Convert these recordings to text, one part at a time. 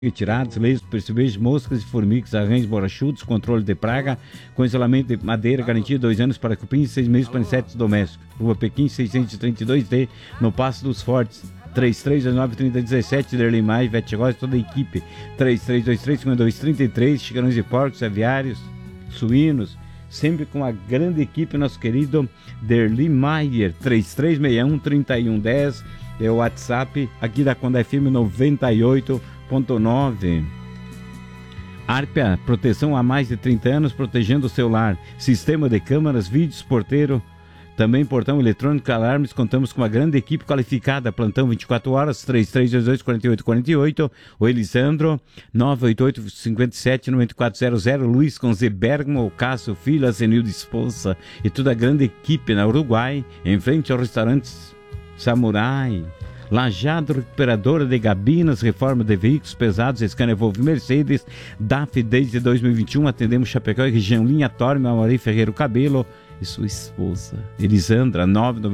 retirados, leis, percebejos, moscas e formigas, arranjos borrachudos, controle de praga, com isolamento de madeira, garantia 2 anos para cupins e 6 meses para insetos domésticos. Rua Pequim, 632D, no Passo dos Fortes. 3329-3017, Derlei Mais, Vete Góes, toda a equipe. 3323-5233, chicarões de porcos, aviários, suínos, sempre com a grande equipe, nosso querido Derli Maier. 3361-3110 é o WhatsApp aqui da Conda FM 98.9. Arpia, proteção há mais de 30 anos, protegendo o seu lar. Sistema de câmaras, vídeos, porteiro, também portão eletrônico, alarmes. Contamos com uma grande equipe qualificada. Plantão 24 horas, 3328-4848. O Elisandro, 988-57-9400. Luiz com Z Bergamo, o Cássio Filho, a Zenildo Esposa e toda a grande equipe na Uruguai, em frente ao restaurante Samurai. Lajado, recuperadora de gabinas, reforma de veículos pesados, Scania Volvo Mercedes, DAF desde 2021, atendemos Chapecó e região Linha Torme, Amaury Ferreiro Cabelo e sua esposa, Elisandra,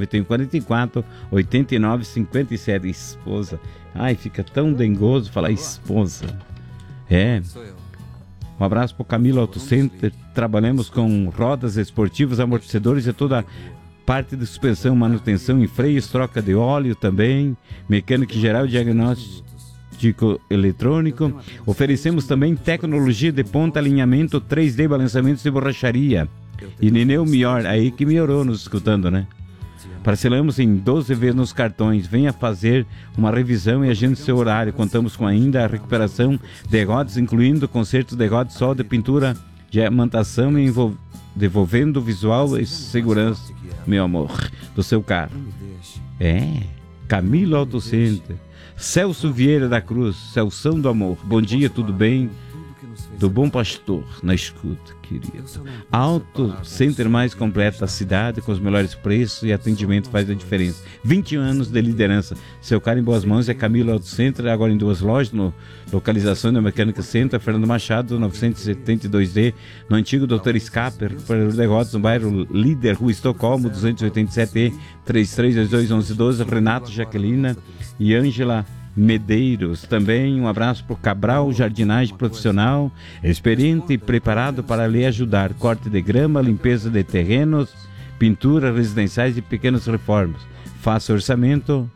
991-44-89-57, esposa. Ai, fica tão dengoso falar esposa. É. Um abraço para o Camilo Auto Center, trabalhamos com rodas esportivas, amortecedores e toda parte de suspensão, manutenção em freios, troca de óleo também, mecânico geral e diagnóstico eletrônico. Oferecemos também tecnologia de ponta, alinhamento 3D, balançamentos de borracharia. E Nineu Mior, aí que melhorou nos escutando, né? Parcelamos em 12 vezes nos cartões. Venha fazer uma revisão e agende seu horário. Contamos com ainda a recuperação de rodas, incluindo conserto de rodas, solda, pintura, diamantação e devolvendo visual e segurança, meu amor, do seu carro. É, Camilo Auto Center. Celso Vieira da Cruz, Celção do Amor. Bom dia, tudo bem? Do Bom Pastor, na escuta, querido. Auto Center mais completo da cidade, com os melhores preços e atendimento faz a diferença. 20 anos de liderança. Seu carro em boas mãos é Camilo Auto Center, agora em 2 lojas, no localização da Mecânica Center, Fernando Machado, 972D, no antigo Dr. Scapper, recuperador de rodas, no bairro Líder, Rua Estocolmo, 287E, 33221112, Renato, Jaquelina e Ângela Medeiros. Também um abraço para o Cabral Jardinagem Profissional, experiente e preparado para lhe ajudar. Corte de grama, limpeza de terrenos, pintura, residenciais e pequenas reformas. Faça orçamento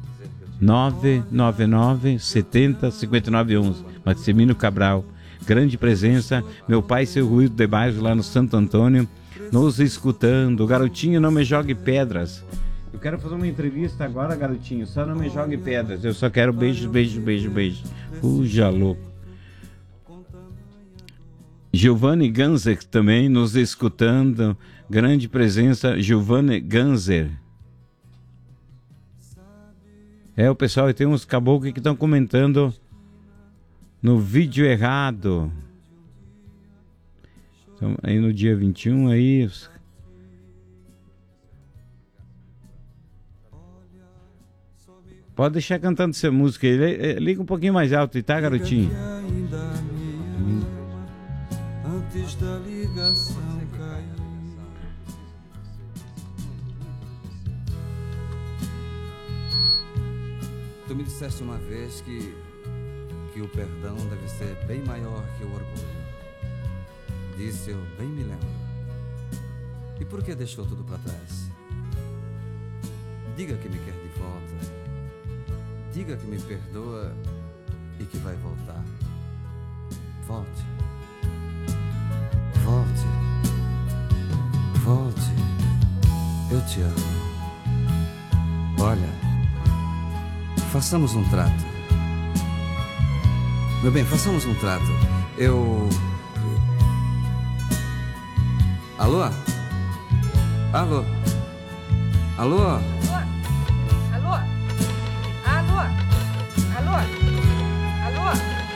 999 70 5911. Maximino Cabral, grande presença. Meu pai, seu Ruído de Bairro, lá no Santo Antônio, nos escutando. Garotinho, não me jogue pedras. Eu quero fazer uma entrevista agora, garotinho. Só não me jogue pedras. Eu só quero beijos, beijos, beijos, beijos. Fuja louco. Giovanni Ganzer também nos escutando. Grande presença, Giovanni Ganzer. É, o pessoal, tem uns caboclos que estão comentando no vídeo errado. Então, aí no dia 21, aí... Pode deixar cantando essa música. Liga um pouquinho mais alto, tá, garotinho? Antes da ligação cair. Tu me disseste uma vez que o perdão deve ser bem maior que o orgulho. Disse, eu bem me lembro. E por que deixou tudo para trás? Diga que me quer de volta. Diga que me perdoa e que vai voltar. Volte. Volte. Volte. Eu te amo. Olha, façamos um trato. Meu bem, façamos um trato. Alô? Alô? Alô? Alô? Alô? Alô? Alô?